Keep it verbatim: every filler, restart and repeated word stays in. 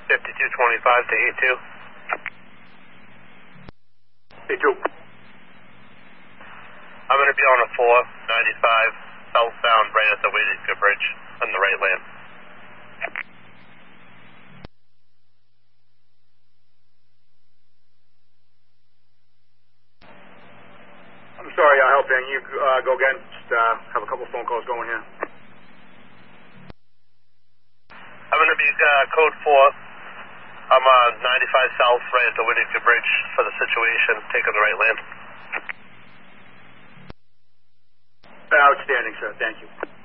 fifty-two twenty-five to A two. A two. I'm going to be on a four ninety-five southbound right at the Whittaker Bridge on the right lane. I'm sorry, I'll help you. You uh, go again. Just uh, have a couple phone calls going here. I'm going to be uh, code four. I'm on ninety-five south right at the Whittaker Bridge for the situation, taking the right lane. Outstanding, sir. Thank you.